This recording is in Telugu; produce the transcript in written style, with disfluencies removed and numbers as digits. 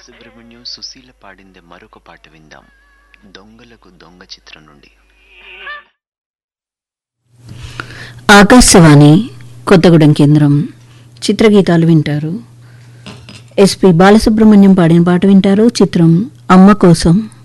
బాలసుబ్రహ్మణ్యం సుశీల పాడిందే మరొక పాట విందాం. దొంగలకు దొంగ చిత్రం నుండి. ఆకాశవాణి కొత్తగూడెం కేంద్రం చిత్రగీతాలు వింటారు. ఎస్పి బాలసుబ్రహ్మణ్యం పాడిన పాట వింటారు. చిత్రం అమ్మ కోసం.